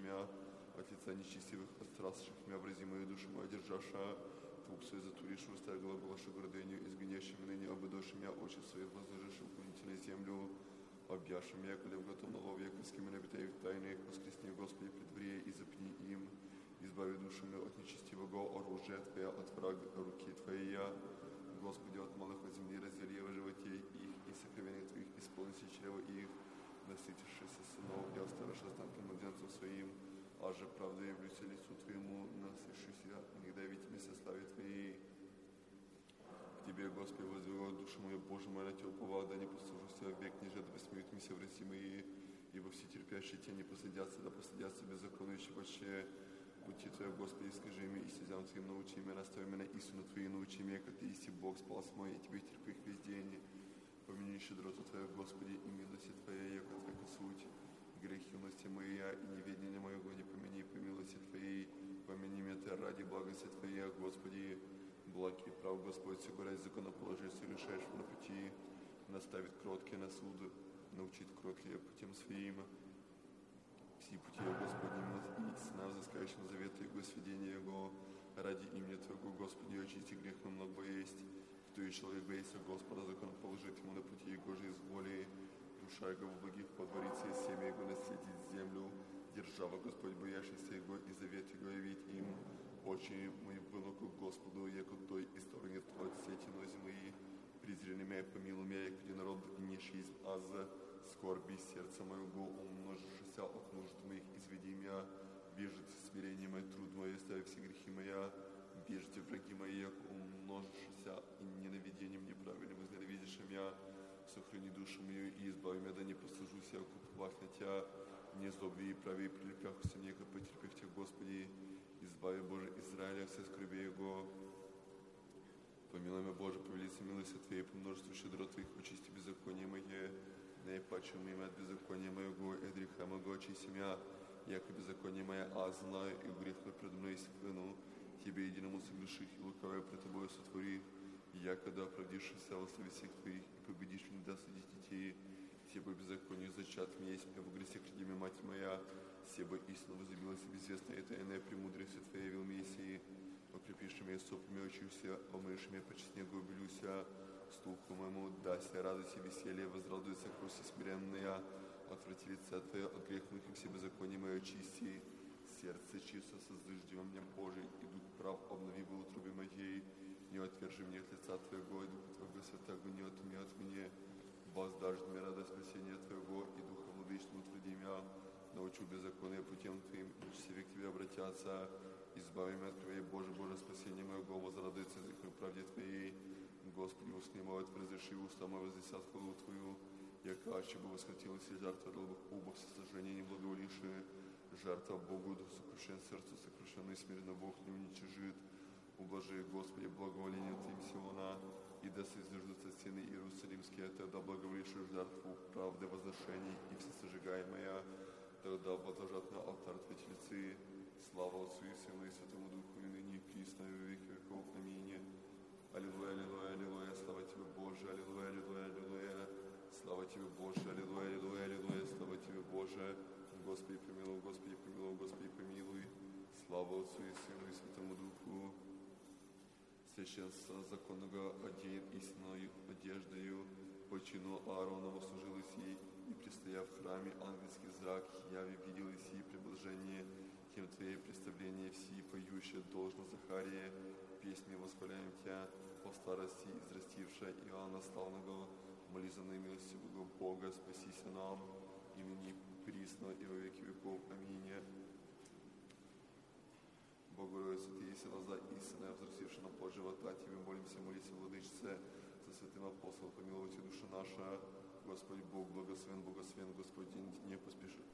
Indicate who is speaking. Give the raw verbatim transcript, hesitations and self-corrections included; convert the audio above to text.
Speaker 1: мя, от лица нечестивых, отстрасших мя, врази мою душу мою, держаша, твупсой затуришу, устая глаголашу гордыню, изгонящими ныне обыдоши мя, очи свои возложишь, уклоните на землю, объяши мя, коли в готовно лов, яковскими набитаев тайны, воскресни, Господи, предври и запни им, избави душу мою от нечестивого оружия Твоя, от врага руки Твоей, Господи, от малых на земле разделива животей их, и сокровений Твоих исполнится чрево их, насытившийся сынов, и оставишь останки младенцев своим, а же правда явлюсь лицу Твоему, насышися, никогда ведь место славе Твоей. К Тебе, Господи, возвела душу мою, Боже мой, на Тебя уповал, да не послужусь век, ниже да посмеют меня врази мои, ибо все терпящие Тебя не посадятся, да посадятся беззаконующие вообще. Пути Твоя, Господи, скажи мне, и стезям Твоим научи меня, настави меня на истину Твою, научи меня, как Ты исти Бог, спас мой, и Тебе терпи их весь день. Помяни щедроту Твою, Господи, и милости Твоей, яко Твоя суть, греховности моя и неведение моего не помяни, по милости Твоей, помяни меня Ты ради благости Твоей, Господи, благ и прав, Господь, согуряй законоположить, совершаешь на пути, наставит кроткие на суд, научит кроткие путем своим. Все пути, Господи, и сна взыскающим завета Его, сведения Его, ради имени Твоего, Господи, очисти грех на много есть. Кто и человек боится Господа, закон положит ему на пути Его же из воли, душа Его в благих подворится, и семя Его наследит землю, держава, Господь, боящийся Его, и завет Его явить им. Очи мои вынуку Господу, яко той и стороне Твой от сети нози мои, презрели меня, помилуй меня, яко народ нешиз, аз скорби сердца моего, умножившися от нужд моих, изведи меня, бежите смирение мое, труд мой, оставив все грехи моя, бежите враги мои, яко умножившися и ненавидением неправильным, изненавидишь меня, сохрани душу мою и избави меня, да не послужусь, яко уповах на Тебя, не злоби и прави, прилепях все неко, потерпях Тебя, Господи, избави, Боже, Израиля, все скорби Его. Помилуй меня, Боже, по велице милости Твоей, по множеству щедрот Твоих, очисти беззаконие мое, наипаче имя от беззакония моего, и от греха моего очисти меня, яко беззаконие мое, а знаю, и грех мой предо мной исквину, Тебе единому согреших, и лукавое пред Тобою сотвори, яко да оправдившийся во славе всех Твоих, и победишь не да судить детей, себо беззаконию зачат мне есть, а в гресе крадеме мать моя, себо истину возлюбилась и безвестная, и тайная премудрости Твоей вел Мессии, покрепишь меня сопами очищуся, омыешь меня по снегу убелюся, слуху моему дася радость и веселье, возрадуется круси смиренная, отврати лица Твое от грех моих и все беззакония мое очисти, сердце чисто создыжди во мне, Божий, и дух прав обнови в утробе моей, не отвержи мне от лица Твоего, и духа Твоего святого не отми от меня, воздашь мне радость спасения Твоего, и духа владычного утверди меня, научу беззаконие путем Твоим, и все к Тебе обратятся, избави меня от крови, Боже, Боже, спасение моего, возрадуется язык мой правде Твоей, Господи, устни мои, разреши уста мои, вознесят хвалу Твою, яко аще бы восхотелась и жертва долбых убов, сожжения не благоволившие, жертва Богу, дух сокрушен сердцу, сокрушенный смиренно Бог не уничижит, ублажи, Господи, благоволение Твоим Сиона, и да соизвержутся стены Иерусалимские, тогда благоволивши жертву правды возношений и всесожигаемая, тогда возложат на алтарь Твои тельцы, слава Отцу и Сыну и Святому Духу, и ныне и присно и во веки веков. Аминь. Аллилуйя, аллилуйя, аллилуйя, слава Тебе, Боже, аллилуйя, аллилуйя, аллилуйя, слава Тебе, Боже, аллилуйя, аллилуйя, аллилуйя, слава Тебе, Боже, Господи, помилуй, Господи, помилуй, Господи, помилуй, слава Отцу и Сыну и Святому Духу. Священство законного одеян истинною одеждою, по чину Ааронова служилось ей, и, предстояв в храме, ангельский зрак, яви видел сии приближение, тем Твои представления все поющие должно Захария, песни восхваляем Тебя, по старости израстившая Иоанна Славного, моли за наимилостивого Бога, спасися нам, и ныне присно и во веки веков. Аминь. Богородица, Ты есть лоза истинная, взрастившая на плод живота, Тебе молимся, молись, Владычице, со святым апостолом, помилуйте душа наша, Господь Бог, благословен, благословен, Господь, не поспеши,